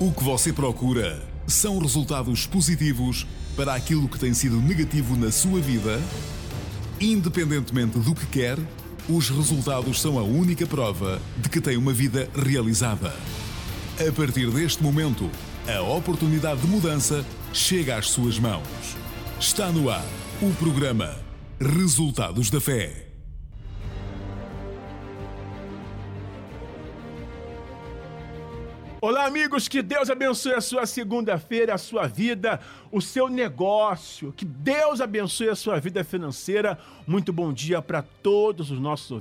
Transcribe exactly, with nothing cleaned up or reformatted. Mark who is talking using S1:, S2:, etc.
S1: O que você procura são resultados positivos para aquilo que tem sido negativo na sua vida? Independentemente do que quer, os resultados são a única prova de que tem uma vida realizada. A partir deste momento, a oportunidade de mudança chega às suas mãos. Está no ar o programa Resultados da Fé.
S2: Olá, amigos, que Deus abençoe a sua segunda-feira, a sua vida, o seu negócio. Que Deus abençoe a sua vida financeira. Muito bom dia para todos os nossos ouvintes.